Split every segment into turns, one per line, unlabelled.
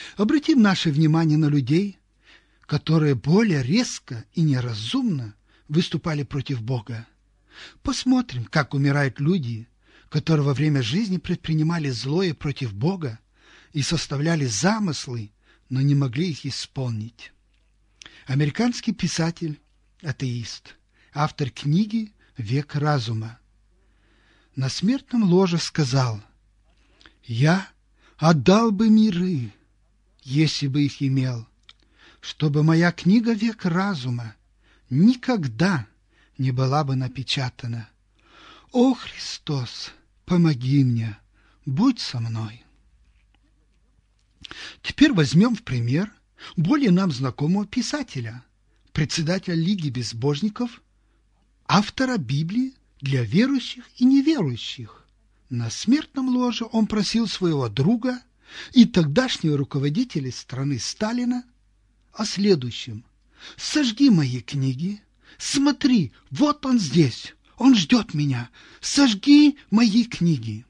Обратим наше внимание на людей, которые более резко и неразумно выступали против Бога. Посмотрим, как умирают люди, которые во время жизни предпринимали злое против Бога и составляли замыслы, но не могли их исполнить. Американский писатель, атеист, автор книги «Век разума», на смертном ложе сказал: «Я отдал бы миры, если бы их имел, чтобы моя книга «Век разума» никогда не была бы напечатана. О, Христос, помоги мне, будь со мной». Теперь возьмем в пример более нам знакомого писателя, председателя Лиги безбожников, автора Библии для верующих и неверующих. На смертном ложе он просил своего друга и тогдашнего руководителя страны Сталина о следующем: «Сожги мои книги, смотри, вот он здесь, он ждет меня, сожги мои книги».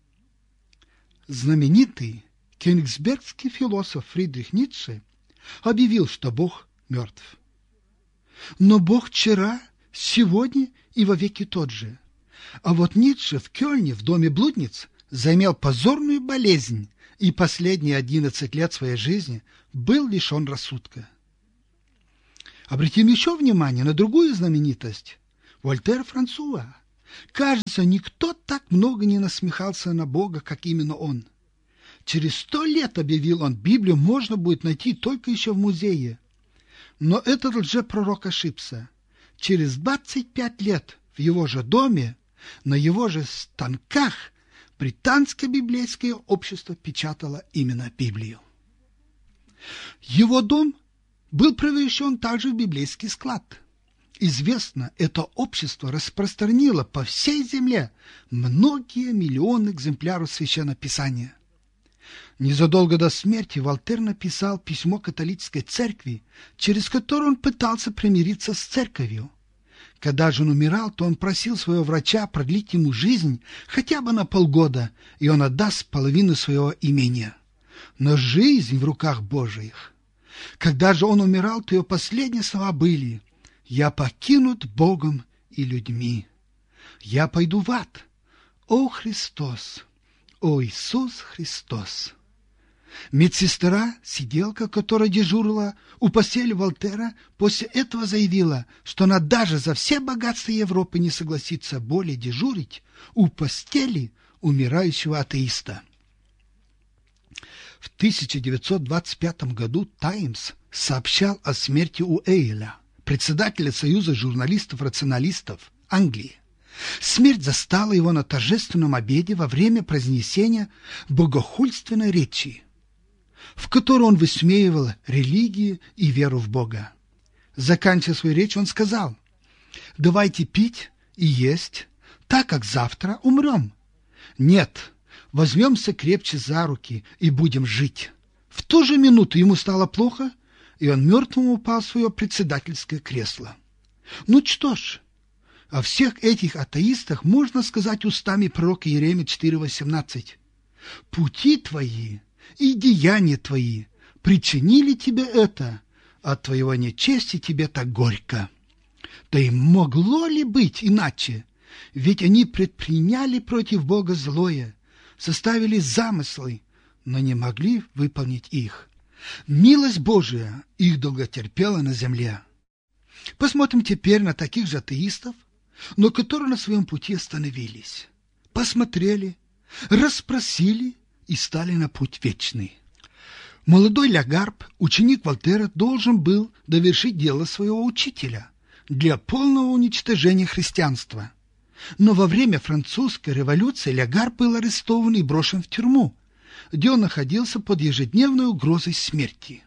Знаменитый кёнигсбергский философ Фридрих Ницше объявил, что Бог мертв. Но Бог вчера, сегодня и вовеки тот же. А вот Ницше в Кёльне, в доме блудниц, заимел позорную болезнь и последние 11 лет своей жизни был лишен рассудка. Обратим еще внимание на другую знаменитость – Вольтер Франсуа. Кажется, никто так много не насмехался на Бога, как именно он. Через 100 лет, объявил он, Библию можно будет найти только еще в музее. Но этот лжепророк ошибся. Через 25 лет в его же доме, на его же станках, британское библейское общество печатало именно Библию. Его дом был превращен также в библейский склад. Известно, это общество распространило по всей земле многие миллионы экземпляров Священного Писания. Незадолго до смерти Вольтер написал письмо католической церкви, через которое он пытался примириться с церковью. Когда же он умирал, то он просил своего врача продлить ему жизнь хотя бы на полгода, и он отдаст половину своего имения. Но жизнь в руках Божьих. Когда же он умирал, то его последние слова были: «Я покинут Богом и людьми. Я пойду в ад. О Христос! О Иисус Христос!» Медсестра, сиделка, которая дежурила у постели Вольтера, после этого заявила, что она даже за все богатства Европы не согласится более дежурить у постели умирающего атеиста. В 1925 году «Таймс» сообщал о смерти Уэйля, председателя Союза журналистов-рационалистов Англии. Смерть застала его на торжественном обеде во время произнесения богохульственной речи, в которой он высмеивал религию и веру в Бога. Заканчивая свою речь, он сказал: «Давайте пить и есть, так как завтра умрем. Нет, возьмемся крепче за руки и будем жить». В ту же минуту ему стало плохо, и он мертвым упал в свое председательское кресло. Ну что ж, о всех этих атеистах можно сказать устами пророка Иеремии 4:18. «Пути твои и деяния твои причинили тебе это, от твоего нечестия тебе так горько». Да и могло ли быть иначе? Ведь они предприняли против Бога злое, составили замыслы, но не могли выполнить их. Милость Божия их долготерпела на земле. Посмотрим теперь на таких же атеистов, но которые на своем пути остановились, посмотрели, расспросили и стали на путь вечный. Молодой Лягарб, ученик Вольтера, должен был довершить дело своего учителя для полного уничтожения христианства. Но во время французской революции Лягарб был арестован и брошен в тюрьму, где он находился под ежедневной угрозой смерти.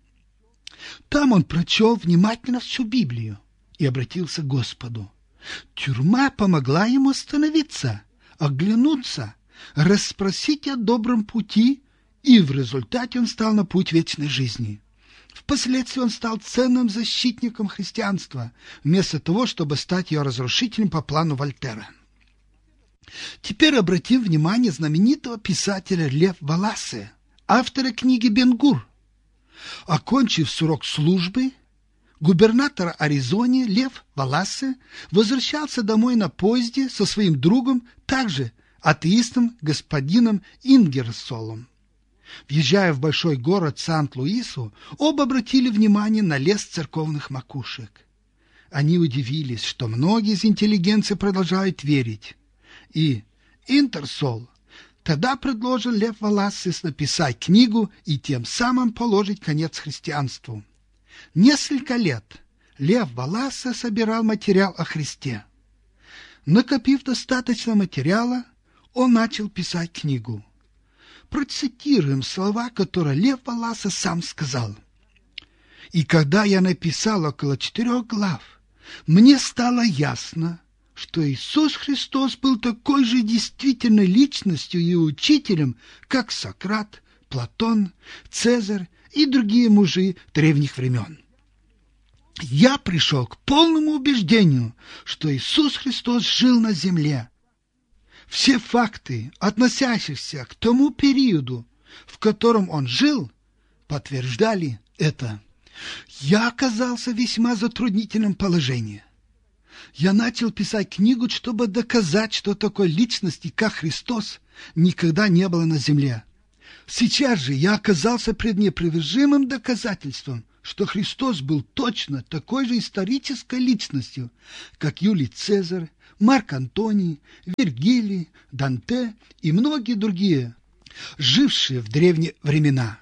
Там он прочел внимательно всю Библию и обратился к Господу. Тюрьма помогла ему остановиться, оглянуться, расспросить о добром пути, и в результате он стал на путь вечной жизни. Впоследствии он стал ценным защитником христианства, вместо того, чтобы стать ее разрушителем по плану Вольтера. Теперь обратим внимание знаменитого писателя Лев Валасе, автора книги Бен-Гур. Окончив срок службы, губернатор Аризоны Лев Валасе возвращался домой на поезде со своим другом, также атеистом господином Ингерсолом. Въезжая в большой город Сант-Луису, оба обратили внимание на лес церковных макушек. Они удивились, что многие из интеллигенции продолжают верить. И Интерсол тогда предложил Лев Валасе написать книгу и тем самым положить конец христианству. Несколько лет Лев Валасе собирал материал о Христе. Накопив достаточно материала, он начал писать книгу. Процитируем слова, которые Лев Валасе сам сказал. «И когда я написал около 4 глав, мне стало ясно, что Иисус Христос был такой же действительной личностью и учителем, как Сократ, Платон, Цезарь и другие мужи древних времен. Я пришел к полному убеждению, что Иисус Христос жил на земле. Все факты, относящиеся к тому периоду, в котором он жил, подтверждали это. Я оказался в весьма затруднительном положении. Я начал писать книгу, чтобы доказать, что такой личности, как Христос, никогда не было на земле. Сейчас же я оказался пред непривержимым доказательством, что Христос был точно такой же исторической личностью, как Юлий Цезарь, Марк Антоний, Вергилий, Данте и многие другие, жившие в древние времена.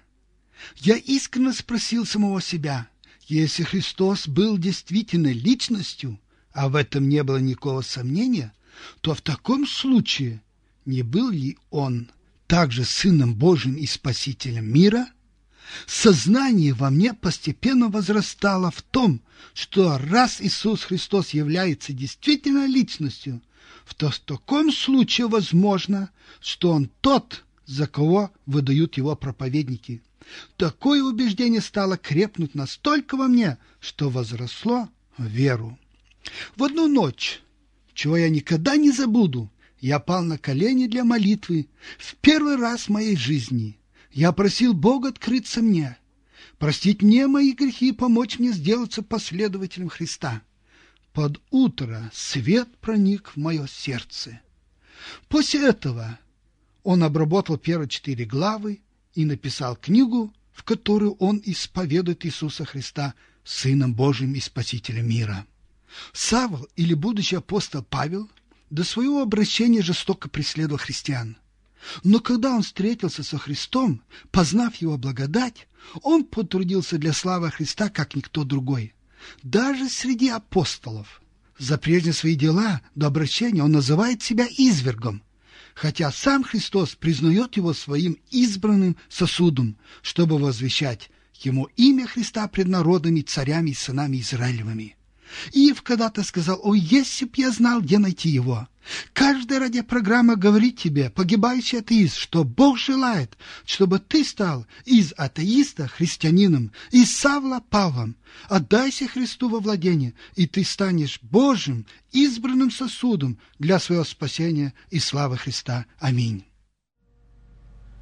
Я искренне спросил самого себя, если Христос был действительно личностью, а в этом не было никакого сомнения, то в таком случае не был ли он также Сыном Божьим и Спасителем мира? Сознание во мне постепенно возрастало в том, что раз Иисус Христос является действительно личностью, то в таком случае возможно, что Он тот, за кого выдают Его проповедники. Такое убеждение стало крепнуть настолько во мне, что возросло в веру. В одну ночь, чего я никогда не забуду, я пал на колени для молитвы в первый раз в моей жизни. Я просил Бога открыться мне, простить мне мои грехи и помочь мне сделаться последователем Христа. Под утро свет проник в мое сердце. После этого он обработал первые 4 главы и написал книгу, в которой он исповедует Иисуса Христа Сыном Божьим и Спасителем мира. Савл, или будущий апостол Павел, до своего обращения жестоко преследовал христиан. Но когда он встретился со Христом, познав его благодать, он потрудился для славы Христа, как никто другой. Даже среди апостолов. За прежние свои дела до обращения он называет себя извергом, хотя сам Христос признает его своим избранным сосудом, чтобы возвещать ему имя Христа пред народами, царями и сынами Израилевыми. Иев когда-то сказал: «О, если б я знал, где найти его!» Каждая радиопрограмма говорит тебе, погибающий атеист, что Бог желает, чтобы ты стал из атеиста христианином, из Савла Павлом. Отдайся Христу во владение, и ты станешь Божьим избранным сосудом для своего спасения и славы Христа. Аминь.